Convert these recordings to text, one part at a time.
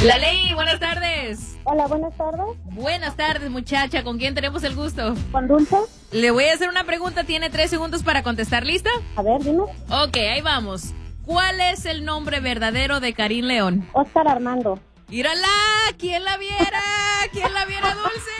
La Ley, buenas tardes. Hola, buenas tardes. Buenas tardes, muchacha. ¿Con quién tenemos el gusto? ¿Con Dulce? Le voy a hacer una pregunta. Tiene 3 segundos para contestar. ¿Lista? A ver, dime. Ok, ahí vamos. ¿Cuál es el nombre verdadero de Karim León? Oscar Armando. ¡Mírala! ¿Quién la viera? ¿Quién la viera,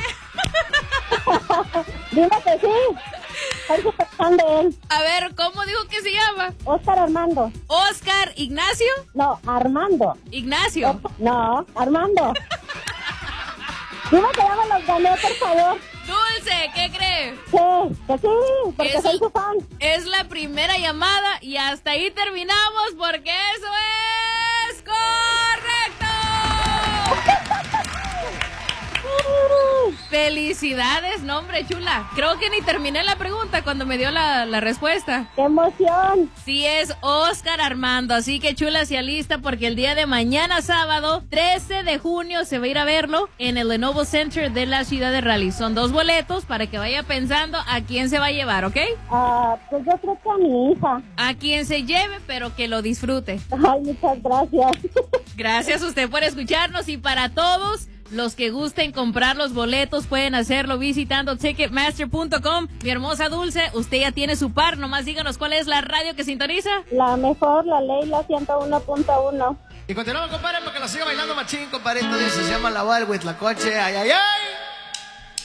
Dulce? Dime que sí. Soy súper fan de él. A ver, ¿cómo dijo que se llama? Oscar Armando. ¿Oscar Ignacio? No, Armando. ¿Ignacio? No, Armando. Dime que ya me los gané, por favor. Dulce, ¿qué cree? Sí, que sí, porque soy su fan. Es la primera llamada y hasta ahí terminamos porque eso es correcto. Felicidades, nombre chula. Creo que ni terminé la pregunta cuando me dio la respuesta. ¡Qué emoción! Sí, es Oscar Armando, así que chula, se alista porque el día de mañana sábado, 13 de junio, se va a ir a verlo en el Lenovo Center de la ciudad de Raleigh. Son 2 boletos para que vaya pensando a quién se va a llevar, ¿ok? Pues yo creo que a mi hija. A quien se lleve, pero que lo disfrute. Ay, muchas gracias. Gracias a usted por escucharnos y para todos los que gusten comprar los boletos pueden hacerlo visitando Ticketmaster.com. Mi hermosa Dulce, usted ya tiene su par, nomás díganos cuál es la radio que sintoniza. La mejor, la Ley, la 101.1. Y continuamos, compadre, porque la siga bailando machín, compadre. Esto se llama La Wild with la coche. ¡Ay, ay, ay!